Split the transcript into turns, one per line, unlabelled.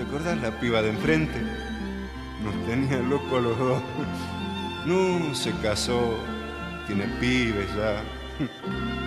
¿te acordás la piba de enfrente? Nos tenía locos los dos. No, se casó, tiene pibes ya.